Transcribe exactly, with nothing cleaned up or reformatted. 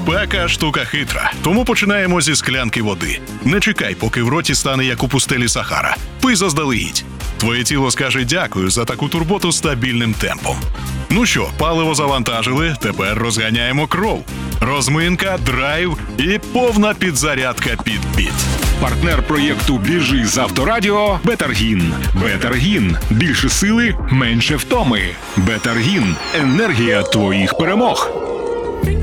Спека – штука хитра, тому починаємо зі склянки води. Не чекай, поки в роті стане як у пустелі Сахара. Пий заздалегідь. Твоє тіло скаже дякую за таку турботу стабільним темпом. Ну що, паливо завантажили, тепер розганяємо кров. Розминка, драйв і повна підзарядка під біт. Партнер проєкту «Біжи з Авторадіо» – Бетаргін. Бетаргін. Більше сили, менше втоми. Бетаргін. Енергія твоїх перемог.